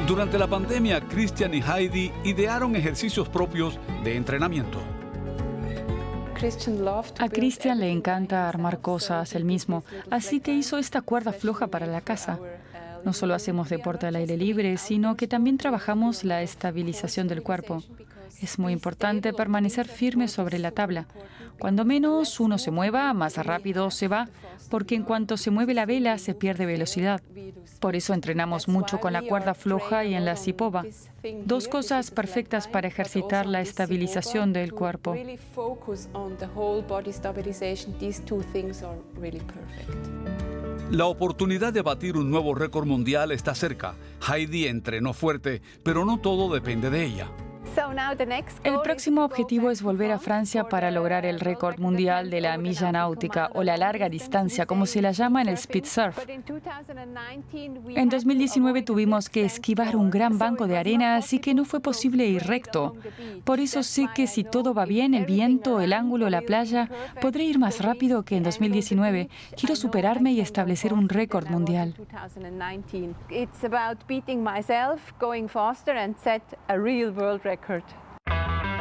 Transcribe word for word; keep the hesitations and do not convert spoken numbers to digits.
Durante la pandemia, Christian y Heidi idearon ejercicios propios de entrenamiento. A Christian le encanta armar cosas él mismo, así que hizo esta cuerda floja para la casa. No solo hacemos deporte al aire libre, sino que también trabajamos la estabilización del cuerpo. Es muy importante permanecer firme sobre la tabla. Cuando menos uno se mueva, más rápido se va, porque en cuanto se mueve la vela se pierde velocidad. Por eso entrenamos mucho con la cuerda floja y en la sipova. Dos cosas perfectas para ejercitar la estabilización del cuerpo. La oportunidad de batir un nuevo récord mundial está cerca. Heidi entrenó fuerte, pero no todo depende de ella. El próximo objetivo es volver a Francia para lograr el récord mundial de la milla náutica o la larga distancia, como se la llama en el speed surf. En dos mil diecinueve tuvimos que esquivar un gran banco de arena, así que no fue posible ir recto. Por eso sé que si todo va bien, el viento, el ángulo, la playa, podré ir más rápido que en dos mil diecinueve. Quiero superarme y establecer un récord mundial. It's about beating myself, going faster and set a real world record.